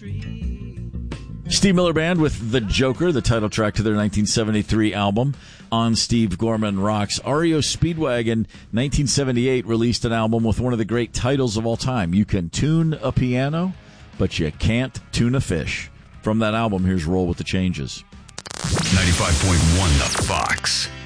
Steve Miller Band with The Joker, the title track to their 1973 album, On Steve Gorman Rocks. REO Speedwagon, 1978, released an album with one of the great titles of all time. You can tune a piano, but you can't tune a fish. From that album, here's Roll with the Changes. 95.1 The Fox.